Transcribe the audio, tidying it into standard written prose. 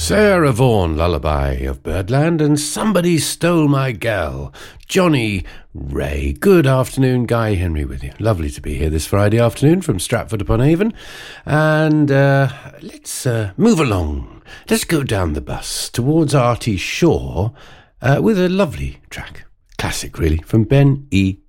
Sarah Vaughan, Lullaby of Birdland, and Somebody Stole My Gal, Johnny Ray. Good afternoon, Guy Henry with you. Lovely to be here this Friday afternoon from Stratford-upon-Avon. And let's move along. Let's go down the bus towards Artie Shaw with a lovely track. Classic, really, from Ben E.